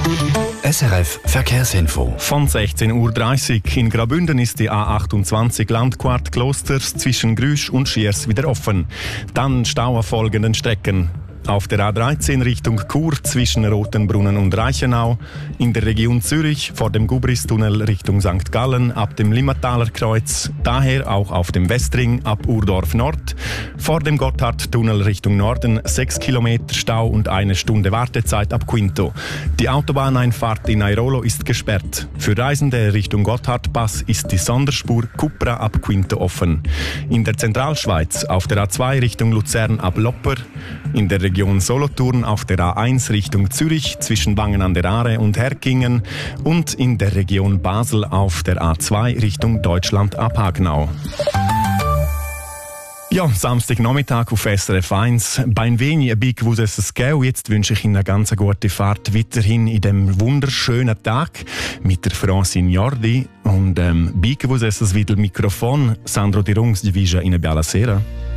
SRF Verkehrsinfo. Von 16:30 Uhr in Graubünden ist die A28 Landquart Klosters zwischen Grüsch und Schiers wieder offen. Dann Stau auf folgenden Strecken. Auf der A13 Richtung Chur zwischen Rotenbrunnen und Reichenau, in der Region Zürich vor dem Gubristunnel Richtung St. Gallen ab dem Limmataler Kreuz, daher auch auf dem Westring ab Urdorf Nord, vor dem Gotthardtunnel Richtung Norden 6 Kilometer Stau und 1 Stunde Wartezeit ab Quinto. Die Autobahneinfahrt in Airolo ist gesperrt. Für Reisende Richtung Gotthardpass ist die Sonderspur Cupra ab Quinto offen. In der Zentralschweiz auf der A2 Richtung Luzern ab Lopper, in der Region Solothurn auf der A1 Richtung Zürich zwischen Wangen an der Aare und Herkingen und in der Region Basel auf der A2 Richtung Deutschland ab Hagnau. Ja, Samstagnachmittag auf SRF 1. Bei wenig ein Big es gell. Jetzt wünsche ich Ihnen eine ganz gute Fahrt weiterhin in dem wunderschönen Tag mit der Francine Jordi und Big es wieder Mikrofon. Sandro Di Rungs, die Vija in Biala Sera.